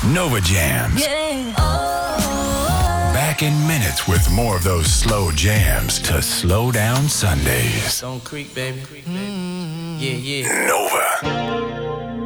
Nova Jams. Yeah. Back in minutes with more of those slow jams to slow down Sundays. Stone Creek, baby. Yeah, yeah. Nova.